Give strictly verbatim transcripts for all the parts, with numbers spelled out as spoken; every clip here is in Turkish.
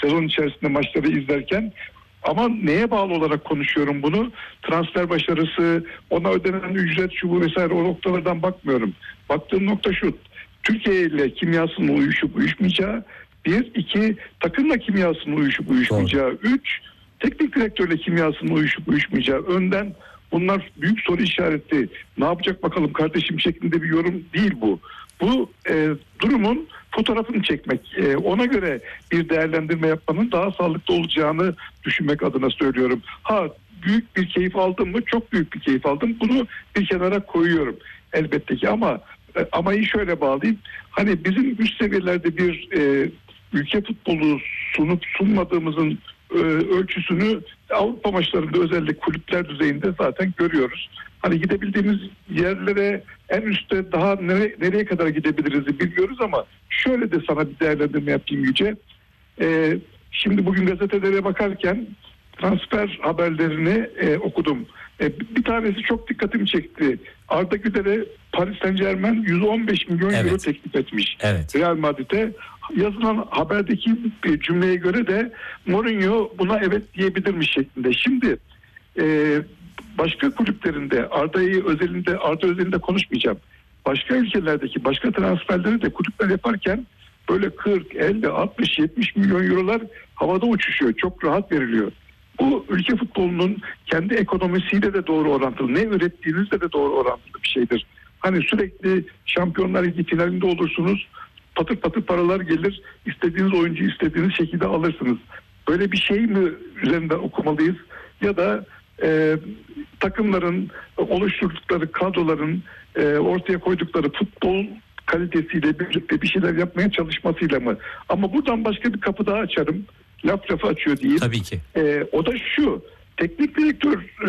sezon içerisinde maçları izlerken. Ama neye bağlı olarak konuşuyorum bunu? Transfer başarısı, ona ödenen ücret, şu bu vesaire, o noktalardan bakmıyorum. Baktığım nokta şu: Türkiye ile kimyasının uyuşup uyuşmayacağı, bir, iki, takımla kimyasının uyuşup uyuşmayacağı, Doğru. üç, teknik direktörle kimyasının uyuşup uyuşmayacağı. Önden bunlar büyük soru işareti. Ne yapacak bakalım kardeşim şeklinde bir yorum değil bu. Bu e, durumun fotoğrafını çekmek, e, ona göre bir değerlendirme yapmanın daha sağlıklı olacağını düşünmek adına söylüyorum. Ha, büyük bir keyif aldım mı? Çok büyük bir keyif aldım. Bunu bir kenara koyuyorum elbette ki, ama e, amayı şöyle bağlayayım. Hani bizim üst seviyelerde bir e, ülke futbolu sunup sunmadığımızın e, ölçüsünü Avrupa maçlarında, özellikle kulüpler düzeyinde zaten görüyoruz. Hani gidebildiğimiz yerlere, en üstte daha nere, nereye kadar gidebiliriz biliyoruz, ama şöyle de sana bir değerlendirme yapayım Yüce. Ee, şimdi bugün gazetelere bakarken transfer haberlerini e, okudum. E, bir tanesi çok dikkatimi çekti. Arda Güler'e Paris Saint-Germain yüz on beş milyon evet. euro teklif etmiş. Evet. Real Madrid'e. Yazılan haberdeki bir cümleye göre de Mourinho buna evet diyebilirmiş şeklinde. Şimdi e, başka kulüplerinde Arda'yı özelinde Arda özelinde konuşmayacağım. Başka ülkelerdeki başka transferleri de kulüpler yaparken böyle kırk, elli, altmış, yetmiş milyon eurolar havada uçuşuyor. Çok rahat veriliyor. Bu ülke futbolunun kendi ekonomisiyle de doğru orantılı, ne ürettiğinizle de doğru orantılı bir şeydir. Hani sürekli Şampiyonlar Ligi finalinde olursunuz, patır patır paralar gelir, istediğiniz oyuncuyu istediğiniz şekilde alırsınız. Böyle bir şey mi üzerinden okumalıyız? Ya da e, takımların oluşturdukları kadroların e, ortaya koydukları futbol kalitesiyle birlikte bir şeyler yapmaya çalışmasıyla mı? Ama buradan başka bir kapı daha açarım. Laf lafı açıyor diyeyim. Tabii ki. E, o da şu: teknik direktör e,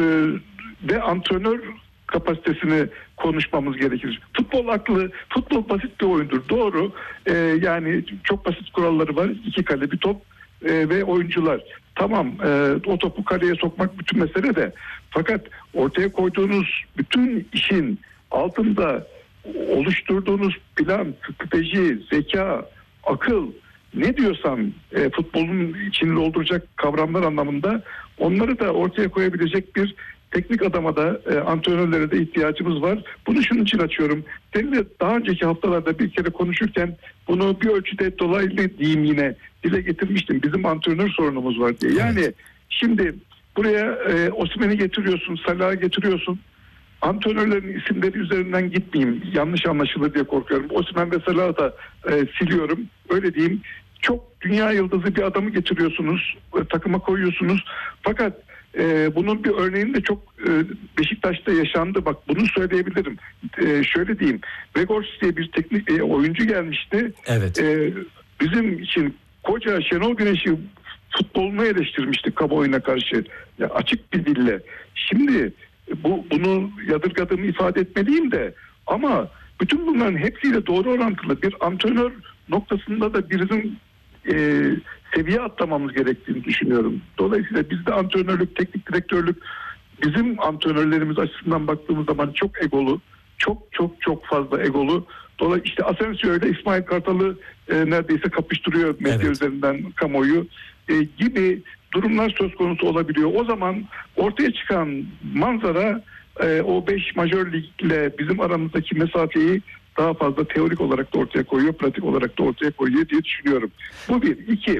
ve antrenör kapasitesini konuşmamız gerekir. Futbol aklı, futbol basit bir oyundur. Doğru. E, yani çok basit kuralları var. İki kale, bir top e, ve oyuncular. Tamam, e, o topu kaleye sokmak bütün mesele de. Fakat ortaya koyduğunuz bütün işin altında oluşturduğunuz plan, strateji, zeka, akıl, ne diyorsan e, futbolun içini dolduracak kavramlar anlamında, onları da ortaya koyabilecek bir teknik adama da e, antrenörlere de ihtiyacımız var. Bunu şunun için açıyorum. Seninle daha önceki haftalarda bir kere konuşurken bunu bir ölçüde dolaylı diyeyim yine dile getirmiştim. Bizim antrenör sorunumuz var diye. Yani evet. Şimdi buraya e, Osimhen'i getiriyorsun, Salah'ı getiriyorsun. Antrenörlerin isimleri üzerinden gitmeyeyim, yanlış anlaşılır diye korkuyorum. Osimhen ve Salah'ı da e, siliyorum. Öyle diyeyim. Çok dünya yıldızı bir adamı getiriyorsunuz, e, takıma koyuyorsunuz. Fakat e, bunun bir örneğini de çok e, Beşiktaş'ta yaşandı. Bak, bunu söyleyebilirim. E, şöyle diyeyim. Vegors diye bir teknik e, oyuncu gelmişti. Evet. E, bizim için koca Şenol Güneş'i futbolunu eleştirmiştik kamuoyuna karşı. Ya, açık bir dille. Şimdi bu bunu yadırgadığımı ifade etmeliyim de, ama bütün bunların hepsiyle doğru orantılı bir antrenör noktasında da bizim e, seviye atlamamız gerektiğini düşünüyorum. Dolayısıyla bizde antrenörlük, teknik direktörlük, bizim antrenörlerimiz açısından baktığımız zaman çok egolu, çok çok çok fazla egolu. Dolayısıyla işte Asensio ile İsmail Kartal'ı e, neredeyse kapıştırıyor medya evet. üzerinden kamuoyu e, gibi durumlar söz konusu olabiliyor. O zaman ortaya çıkan manzara e, o beş majör ligle bizim aramızdaki mesafeyi daha fazla teorik olarak da ortaya koyuyor, pratik olarak da ortaya koyuyor diye düşünüyorum. Bu bir. İki,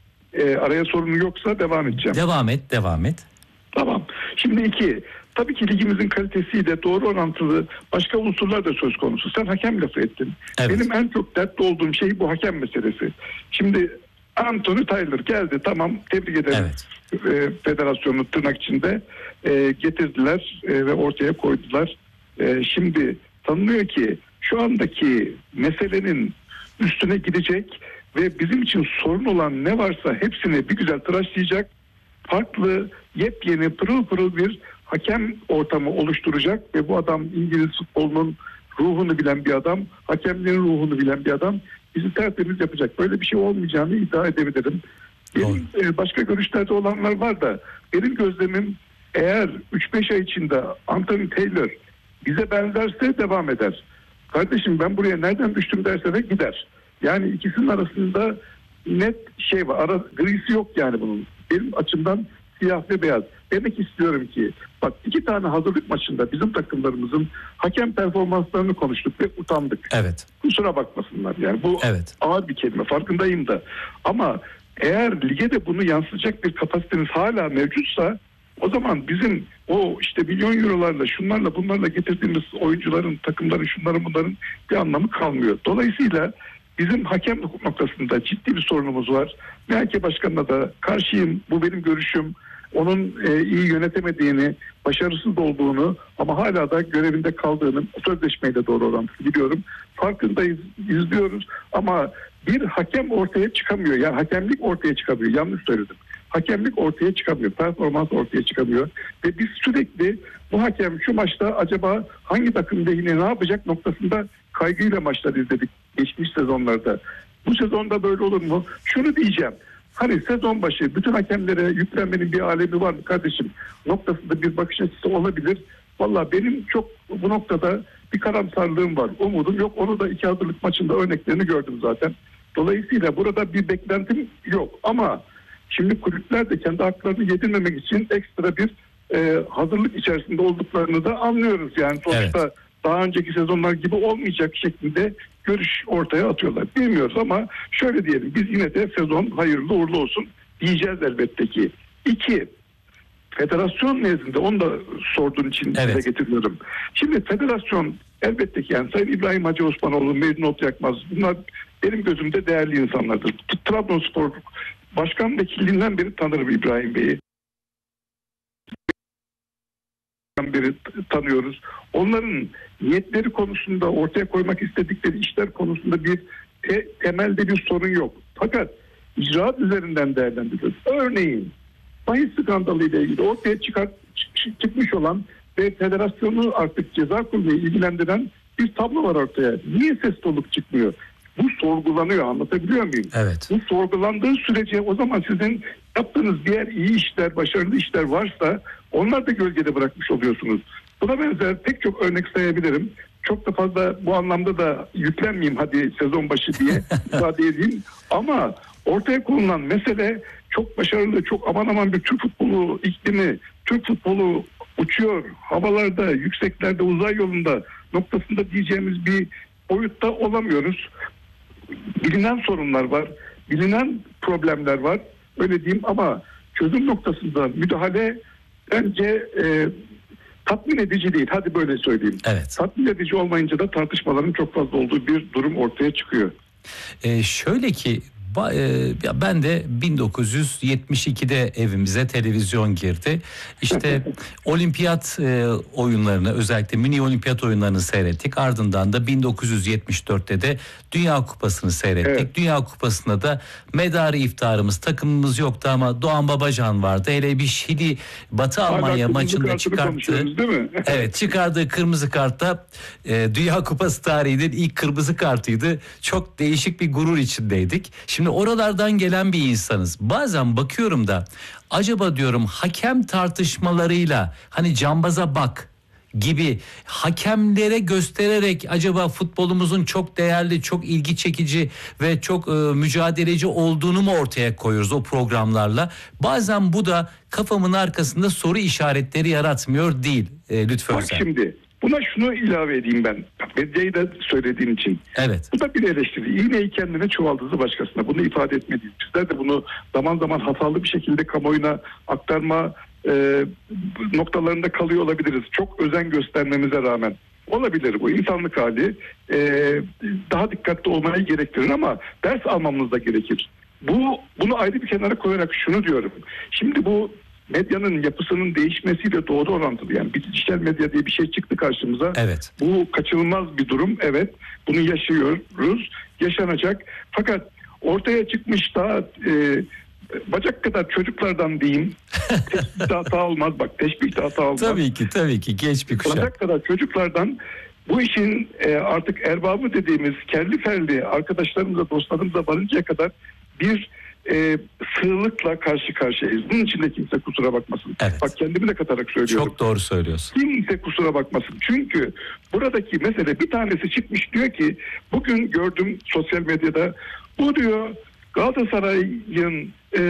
e, araya sorun yoksa devam edeceğim. Devam et, devam et. Tamam. Şimdi iki, tabii ki ligimizin kalitesiyle doğru orantılı başka unsurlar da söz konusu. Sen hakem lafı ettin. Evet. Benim en çok dertli olduğum şey bu hakem meselesi. Şimdi Anthony Taylor geldi, tamam, tebrik ederim. Evet. E, federasyonu tırnak içinde e, getirdiler e, ve ortaya koydular. E, şimdi sanılıyor ki şu andaki meselenin üstüne gidecek ve bizim için sorun olan ne varsa hepsini bir güzel tıraşlayacak, farklı, yepyeni, pırıl pırıl bir hakem ortamı oluşturacak ve bu adam İngiliz futbolunun ruhunu bilen bir adam, hakemlerin ruhunu bilen bir adam, bizi tertemiz yapacak. Böyle bir şey olmayacağını iddia edebilirim. Benim, e, başka görüşlerde olanlar var da benim gözlemim, eğer üç beş ay içinde Anthony Taylor bize benzerse devam eder. Kardeşim ben buraya nereden düştüm derse de gider. Yani ikisinin arasında net şey var. Ara grisi yok yani bunun. Benim açımdan siyah ve beyaz. Demek istiyorum ki bak iki tane hazırlık maçında bizim takımlarımızın hakem performanslarını konuştuk ve utandık. Evet. Kusura bakmasınlar yani bu evet. ağır bir kelime farkındayım da. Ama eğer lige de bunu yansıtacak bir kapasiteniz hala mevcutsa o zaman bizim o işte milyon eurolarla şunlarla bunlarla getirdiğimiz oyuncuların, takımların, şunların bunların bir anlamı kalmıyor. Dolayısıyla bizim hakem noktasında ciddi bir sorunumuz var. M H K Başkanı'na da karşıyım. Bu benim görüşüm. Onun e, iyi yönetemediğini, başarısız olduğunu ama hala da görevinde kaldığını sözleşmeyle doğru orantılı biliyorum. Farkındayız, izliyoruz ama bir hakem ortaya çıkamıyor. Yani hakemlik ortaya çıkamıyor. Yanlış söyledim. Hakemlik ortaya çıkamıyor. Performans ortaya çıkamıyor. Ve biz sürekli bu hakem şu maçta acaba hangi takım lehine ne yapacak noktasında kaygıyla maçlar izledik geçmiş sezonlarda. Bu sezonda böyle olur mu? Şunu diyeceğim. Hani sezon başı bütün hakemlere yüklenmenin bir alemi var mı kardeşim? Noktasında bir bakış açısı olabilir. Valla benim çok bu noktada bir karamsarlığım var. Umudum yok. Onu da iki hazırlık maçında örneklerini gördüm zaten. Dolayısıyla burada bir beklentim yok. Ama şimdi kulüpler de kendi haklarını yedirmemek için ekstra bir e, hazırlık içerisinde olduklarını da anlıyoruz. Yani sonuçta evet. daha önceki sezonlar gibi olmayacak şeklinde görüş ortaya atıyorlar. Bilmiyoruz ama şöyle diyelim, biz yine de sezon hayırlı uğurlu olsun diyeceğiz elbette ki. İki, federasyon nezdinde onu da sorduğun için evet. size getiriyorum. Şimdi federasyon elbette ki yani Sayın İbrahim Hacı Osmanoğlu, Mecnun Otyakmaz bunlar benim gözümde değerli insanlardır. Trabzonspor Başkan Vekilliğinden beri tanırım İbrahim Bey'i. beri tanıyoruz. Onların niyetleri konusunda ortaya koymak istedikleri işler konusunda bir te- temelde bir sorun yok. Fakat icraat üzerinden değerlendiriyoruz. Örneğin bahis skandalı ile ilgili ortaya çıkar, çık- çıkmış olan ve federasyonu artık ceza kurulu ilgilendiren bir tablo var ortaya. Niye ses soluk çıkmıyor? Bu sorgulanıyor, anlatabiliyor muyum? Evet. Bu sorgulandığı sürece o zaman sizin yaptığınız diğer iyi işler, başarılı işler varsa onlar da gölgede bırakmış oluyorsunuz. Buna benzer pek çok örnek sayabilirim. Çok da fazla bu anlamda da yüklenmeyeyim hadi sezon başı diye ifade edeyim. Ama ortaya konulan mesele çok başarılı, çok aman aman bir Türk futbolu iklimi, Türk futbolu uçuyor havalarda, yükseklerde, uzay yolunda noktasında diyeceğimiz bir boyutta olamıyoruz. Bilinen sorunlar var, bilinen problemler var, öyle diyeyim ama çözüm noktasında müdahale bence e, tatmin edici değil. Hadi böyle söyleyeyim. Evet. Tatmin edici olmayınca da tartışmaların çok fazla olduğu bir durum ortaya çıkıyor. Ee, şöyle ki ben de bin dokuz yüz yetmiş ikide evimize televizyon girdi. İşte olimpiyat oyunlarını, özellikle mini olimpiyat oyunlarını seyrettik. Ardından da bin dokuz yüz yetmiş dörtte de Dünya Kupası'nı seyrettik. Evet. Dünya Kupası'nda da medarı iftarımız, takımımız yoktu ama Doğan Babacan vardı. Hele bir Şili Batı Almanya maçında çıkarttı. Değil mi? Evet, çıkardığı kırmızı kartta e, Dünya Kupası tarihinin ilk kırmızı kartıydı. Çok değişik bir gurur içindeydik. Şimdi oralardan gelen bir insanız. Bazen bakıyorum da acaba diyorum hakem tartışmalarıyla hani cambaza bak gibi hakemlere göstererek acaba futbolumuzun çok değerli, çok ilgi çekici ve çok e, mücadeleci olduğunu mu ortaya koyuyoruz o programlarla? Bazen bu da kafamın arkasında soru işaretleri yaratmıyor değil e, Lütfü Özel. Bak şimdi buna şunu ilave edeyim ben. Medyayı da söylediğin için. Evet. Bu da bir eleştiri. İğneyi kendine çuvaldızı başkasına. Bunu ifade etmediğiniz. Sizler de bunu zaman zaman hatalı bir şekilde kamuoyuna aktarma e, noktalarında kalıyor olabiliriz. Çok özen göstermemize rağmen. Olabilir bu. İnsanlık hali. E, daha dikkatli olmayı gerektirir ama ders almamız da gerekir. Bu bunu ayrı bir kenara koyarak şunu diyorum. Şimdi bu medyanın yapısının değişmesiyle doğru orantılı. Yani bir dijital medya diye bir şey çıktı karşımıza. Evet. Bu kaçınılmaz bir durum. Evet. Bunu yaşıyoruz. Yaşanacak. Fakat ortaya çıkmış daha e, bacak kadar çocuklardan diyeyim. Teşbih de hata olmaz. Bak teşbih de hata olmaz. Tabii ki tabii ki genç bir kuşak. Bacak kadar çocuklardan bu işin e, artık erbabı dediğimiz kelli ferli arkadaşlarımıza, dostlarımıza varıncaya kadar bir e, sığlıkla karşı karşıyayız. Bunun için de kimse kusura bakmasın. Evet. Bak kendimi de katarak söylüyorum. Çok doğru söylüyorsun. Kimse kusura bakmasın. Çünkü buradaki mesele bir tanesi çıkmış diyor ki bugün gördüm sosyal medyada bu diyor Galatasaray'ın